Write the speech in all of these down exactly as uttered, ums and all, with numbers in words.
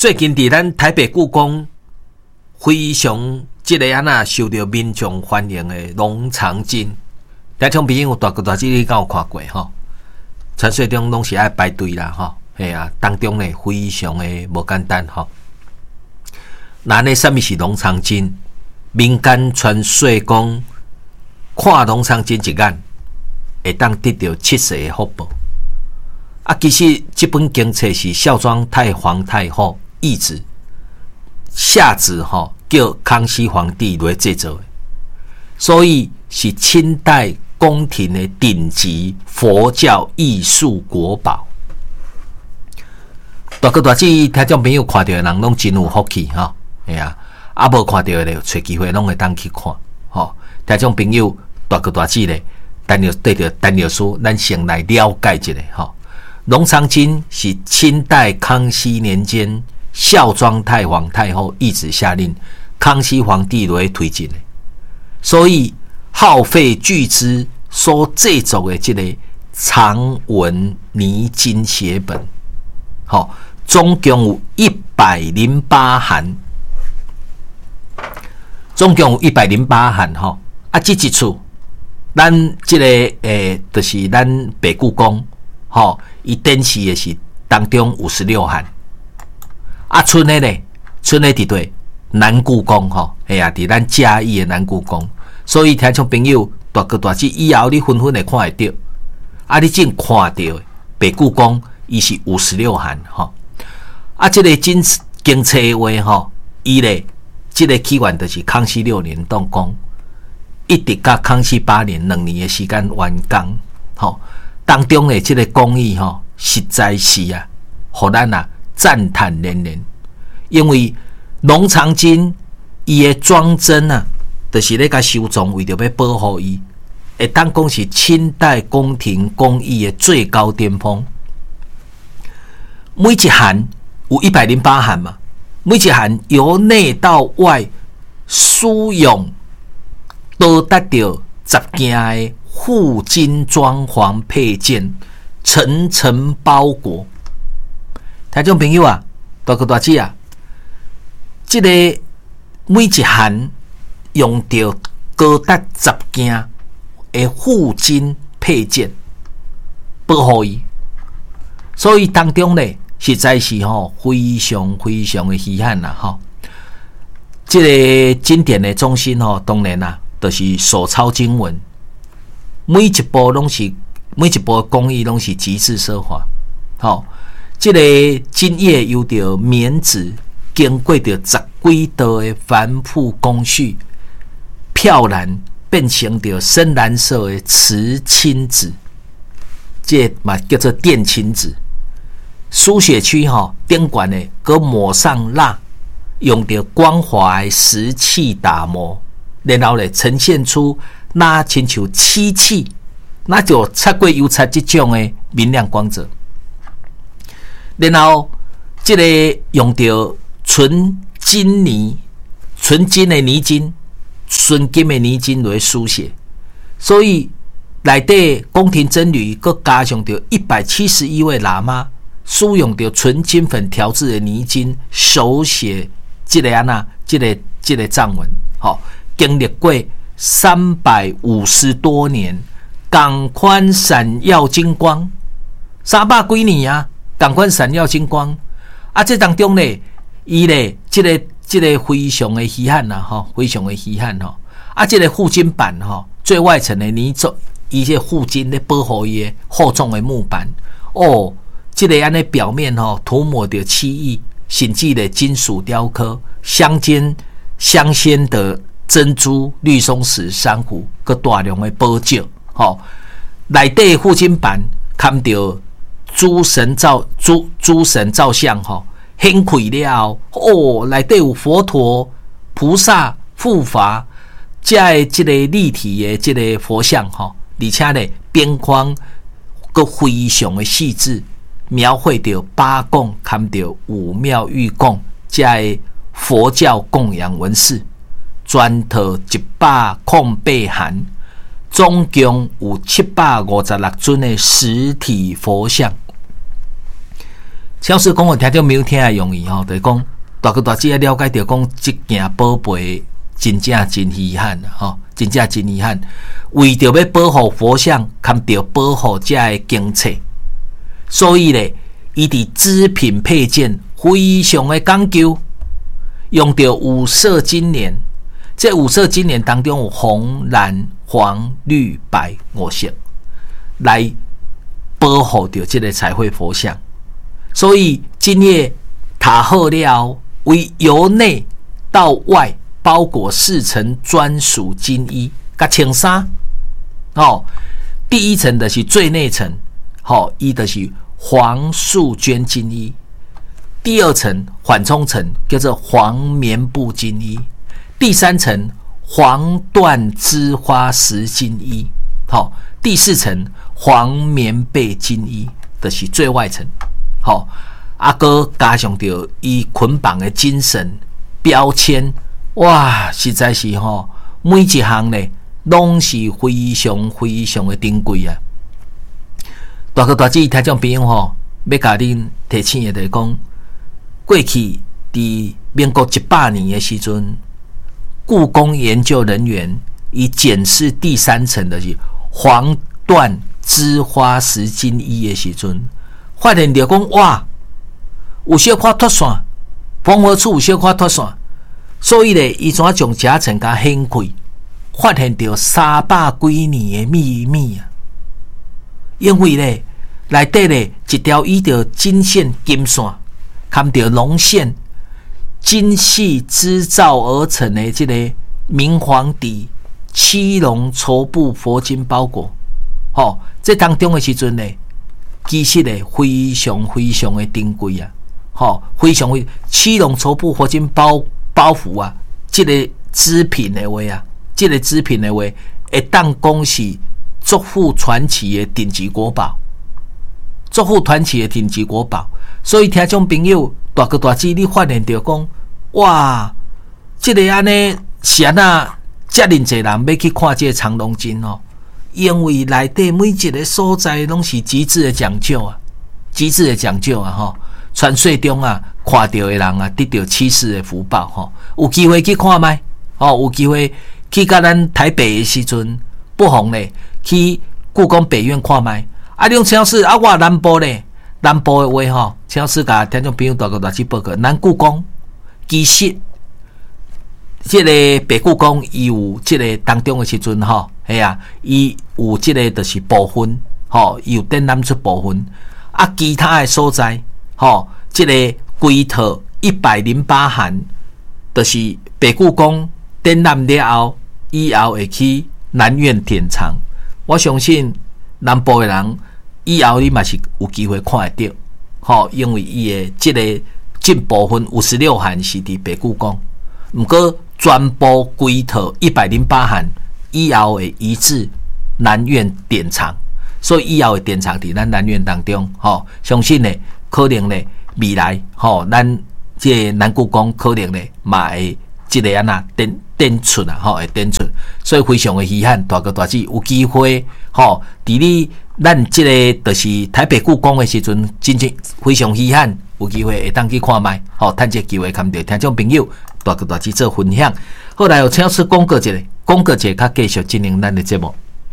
最近伫咱台北故宫非常即个安那受到民众欢迎的龙长金，听众朋友大个大字你敢有看过吼？传说中拢是爱排队啦吼，嘿啊，当中呢非常的无简单吼。那呢，什么是龙长金？民间传说讲，看龙长金一眼，会当得到七世的福报。啊，其实这本经册是孝庄太皇太后懿旨下旨吼，叫康熙皇帝来制作的，所以是清代宫廷的顶级佛教艺术国宝。大哥大姐，听众朋友看到的人拢真有福气哈，哎呀，啊无看到的咧，找机会拢会当去看吼。听众朋友大哥大姐咧，等着对着等着书，咱先来了解一下吼。龙长金是清代康熙年间孝庄太皇太后懿旨下令，康熙皇帝来推进的，所以耗费巨资所制作的这个长文泥金写本，好，总共有一百零八函，总共有一百零八函哈。啊，这一处，咱这个诶，就是咱北故宫，吼，伊展示的是当中五十六函。啊，剩的呢，剩的伫对南故宫吼，哎呀，伫咱嘉义的南故宫，所以听众朋友大哥大姐以后你纷纷会看会到，啊，你正看到的北故宫伊是五十六函吼，啊，这个经经册话吼，伊咧，这个起源就是康熙六年动工，一直到康熙八年两年的时间完工，吼，当中的这个工艺吼，实在是啊，互咱啊。赞叹连连，因为龙长金伊的装帧啊，就是咧甲收藏，为着要保护伊，会当讲是清代宫廷工艺的最高巅峰。每一函有一百零八函嘛，每一函由内到外输用，都得到十件的护金装潢配件，层层包裹。听众朋友啊，大哥大姐啊，这个每一函用到高达十件的护金配件保护伊，所以当中呢，实在是吼非常非常的稀罕啦吼。这个经典的中心吼，当然啦，就是手抄经文，每一步拢是每一步工艺拢是极致奢华，吼。这个金叶由着棉纸，经过着十几道的繁复工序，漂蓝变成着深蓝色的瓷青纸，这嘛叫做靛青纸。书写区哈顶管呢，佮抹上蜡，用着光滑的石器打磨，然后咧呈现出那亲像漆器，那就擦过油漆这种的明亮光泽。然后，这个用到纯金泥、纯金的泥金、纯金的泥金来书写，所以内底宫廷僧侣佮加上到一百七十一位喇嘛，使用到纯金粉调制的泥金手写这个安那，这个这个藏文，好、哦，经历过三百五十多年，同款闪耀金光，三百几年啊！同款闪耀金光啊！这当中呢，伊咧，这个这个非常的稀罕呐，吼，非常的稀罕吼。啊，这个护金板吼，最外层的泥做一些护金咧保护伊的厚重的木板哦。这个安尼表面吼涂抹着漆艺，甚至的金属雕刻、镶尖镶嵌的珍珠、绿松石、珊瑚，佮大量的宝石，吼，内底护金板看到。诸神造诸诸神造像吼，掀开了哦，内底有佛陀、菩萨、护法，这这个立体的这个佛像吼，而且呢边框佮非常的细致，描绘着八供，看到五庙御供，这佛教供养文饰，全套一百空八函，总共有七百五十六尊的实体佛像。 超市讲，我听众朋友听下容易吼，就是讲大哥大姐要了解到讲，这件宝贝真正真稀罕啊，吼，真正真稀罕。为着要保护佛像，堪着保护这的经册，所以咧，伊伫织品配件非常的讲究，用着五色金莲。这五色金莲当中有红、蓝、黄、绿、白五色，来保护着这个彩绘佛像。所以今夜塔好了，为由内到外包裹四层专属金衣，甲青纱。哦，第一层的是最内层，好、哦，伊的是黄素绢金衣。第二层缓冲层叫做黄棉布金衣。第三层黄缎织花石金衣，好、哦，第四层黄棉被金衣，就是最外层，好、哦，阿哥加上着伊捆绑的精神标签，哇，实在是吼、哦，每一项呢，拢是非常非常的珍贵啊！大哥大姐听众朋友吼，要甲恁提醒的就是讲，过去伫民国一百年的时阵。故宫研究人员以检视第三层的是黄缎织花石金衣的时阵，发现到讲哇，有小可脱线，缝合处有小可脱线，所以咧，伊怎将夹层甲掀开，发现到三百几年的秘密啊！因为咧，内底咧一条依着金线金线，含着龙线。精细织造而成的这个明皇底七龙绸布佛经包裹，哦，这当中的时阵呢，其实呢非常非常的珍贵啊，哦，非常非七龙绸布佛经包包袱啊，这个织品的话啊，这个织品的话，会当讲是足富传奇的顶级国宝，足富传奇的顶级国宝，所以听众朋友。大哥大姐，你发现到讲，哇，这个安尼是安那，遮尔济人要去看这个长龙金哦，因为内底每一个所在拢是极致的讲究啊，极致的讲究啊，吼，传说中啊，看到的人啊，得到七世的福报吼，有机会去看麦，哦，有机会去甲咱台北的时阵，不妨咧去故宫北院看麦，啊，你用超市啊，我南部咧。南部的话吼，超市甲听众朋友大哥大姐报告，咱故宫其实，这个北故宫伊有这个当中的时阵吼，系啊，伊有这个就是部分，吼，伊有展览出部分，啊，其他的所在，吼，这个规套一百零八函，就是北故宫展览了后，以后会去南院典藏。我相信南部的人。以后你嘛是有机会看得到，吼，因为伊的这个进部分五十六函是伫北故宫，不过全部规套一百零八函以后会移至南院典藏，所以以后会典藏伫咱南院当中，吼，相信呢可能呢未来，吼，咱这南故宫可能呢嘛会这个安那展展出啊，吼，会展出，所以非常的稀罕，大哥大姐有机会，吼，伫你。咱这个就是台北故宫的时阵，真正非常稀罕，有机会会当去看卖，好，趁这机会看到听众朋友大哥大姐做分享。后来有请师广告一下，广告一下，较继续进行咱的节目。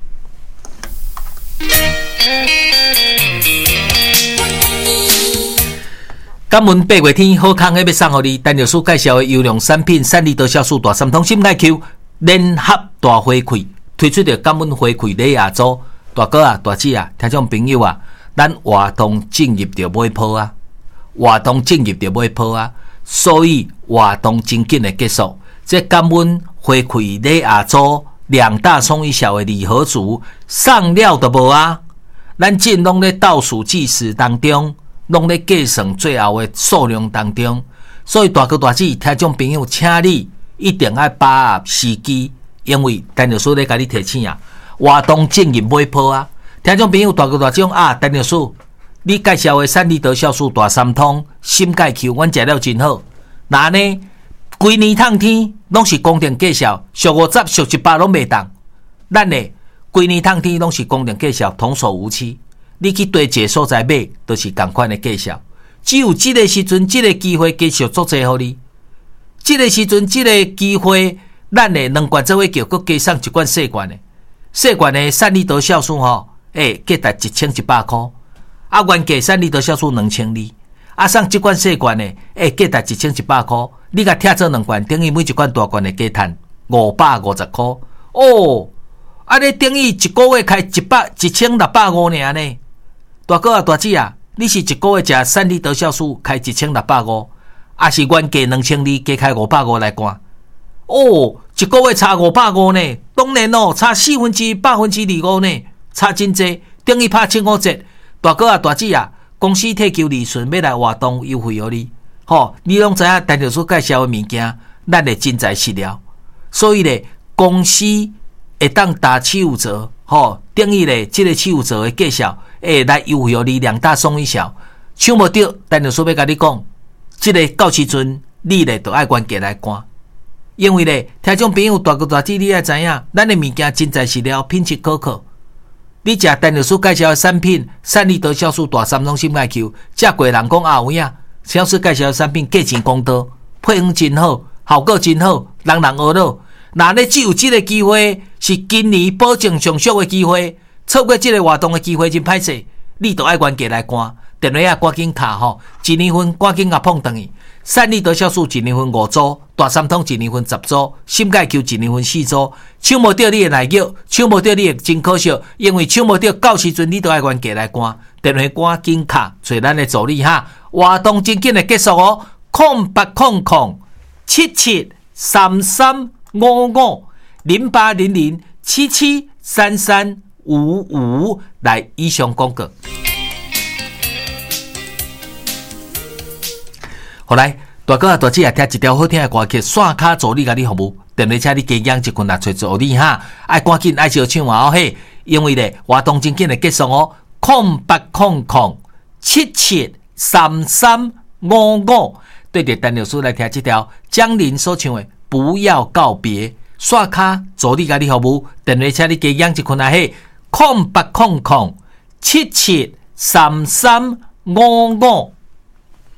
感恩八月天好康的要送给你，陈律师介绍的优良产品，三利多酵素大三通心爱 Q 联合大回馈，推出的感恩回馈礼亚洲。大哥啊，大姐啊，听众朋友啊，咱活动正业就买破啊，活动正业就买破啊，所以活动真紧的结束。这感恩回馈礼亚洲两大葱一小的礼盒组上了都无啊，咱正拢咧倒数计时当中，拢咧计算最后的数量当中，所以大哥大姐听众朋友，请你一定要把握时机，因为陈律师咧甲你提醒啊。活动正业买破啊！听众朋友大哥大姐啊，陈律师，你介绍的三利得酵素大三通心钙 Q， 阮食了真好。那呢，规年烫天拢是公定介绍，俗五十、俗一百拢袂当。咱呢，规年烫天拢是公定介绍，童叟无欺。你去对一个所在买，都是同款的介绍。 只有这个时阵，这个机会继续做济互你。这个时阵，这个机会，咱的两罐做伙叫，佮加送一罐细罐的，细罐的散利多酵素吼，诶、欸，价值一千一百块。啊，原价散利多酵素两千二，啊，送这罐细罐的，诶、欸，价值一千一百块。你甲拆做两罐，等于每一罐大罐的加赚五百五十块。哦，啊，你等于一个月开一百一千六百五尔呢。大哥啊，大姐啊，你是一个月食散利多酵素开一千六百五，啊是原价两千二加开五百五来干。哦，一个月差五百五呢，当然哦，差四分之一、百分之二五呢，差真济，等于拍七五折。大哥啊，大姐啊，公司退休利润要来活动优惠予你，吼、哦，你拢知影陈老师介绍的物件，咱会真材实料，所以咧，公司会当打七五折，吼、哦，等于咧，这个七五折的介绍，会来优惠予你两大送一小，抢无到，陈老师要甲你讲，这个到时阵你咧就爱原价来干。因为咧，听众朋友大哥大姐，你也知影，咱的物件真材实料，品质可靠。你食陈老师介绍的产品，散利多酵素大三种心爱 Q， 食过人讲啊有影。陈老师介绍的产品价钱公道，配方真好，效果真好，人人学到。那你只有这个机会，是今年保证上俗的机会，错过这个活动的机会真歹势，你就爱原价来干。电话啊，赶紧卡吼，一年份赶紧啊碰等于。散利多酵素一年份五组，大三通一年份十组，心钙球一年份四组。抢无到你的内药，抢无到你的真可惜，因为抢无到到时阵你都爱原价来干。电话赶紧卡，找咱的助理哈。活动真紧的结束哦，空八空空七七三三五五零八零零七七三三五五来以上广告。后来，大哥啊，大姐啊，听一条好听的歌曲，线卡助理甲你服务，电话车你加养一群来找助理哈，爱赶紧爱小抢啊哦嘿，因为咧活动真紧的结束哦，空八空空七七三三五五，对着陈老师来听这条江林所唱的《不要告别》，线卡助理甲你服务，电话车你加养一群来嘿，空八空空七七三三五五。